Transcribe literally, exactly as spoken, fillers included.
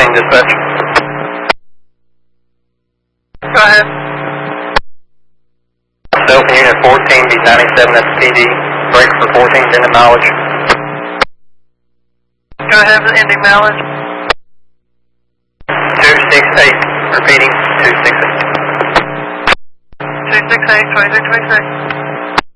fourteen, dispatch. Go ahead. Delta Unit fourteen, B ninety-seven, that's P D. Break for fourteen, ending mileage. Go ahead with ending mileage. two six eight, repeating, two six eight. two six eight, twenty-six twenty-six.